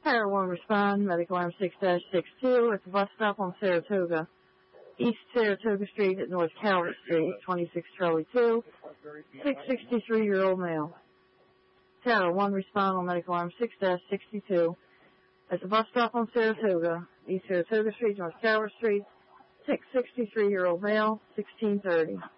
Tower 1 respond, medical arm 6-62 at the bus stop on Saratoga, East Saratoga Street at North Calvert Street, 26 Charlie 2, 663-year-old male. Tower 1 respond on medical arm 6-62 at the bus stop on Saratoga, East Saratoga Street, North Calvert Street, 663-year-old male, 1630.